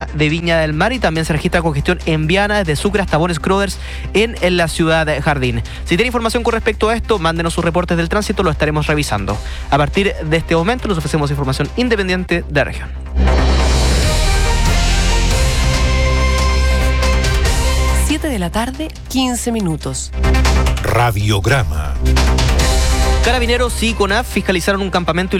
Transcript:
de Viña del Mar y también se registra congestión en Viana desde Sucre hasta Bones Crothers en la ciudad de Jardín. Si tiene información con respecto a esto, mándenos sus reportes del tránsito, lo estaremos revisando. A partir de este momento nos ofrecemos información independiente de la región. De la tarde, 15 minutos. Radiograma. Carabineros y CONAF fiscalizaron un campamento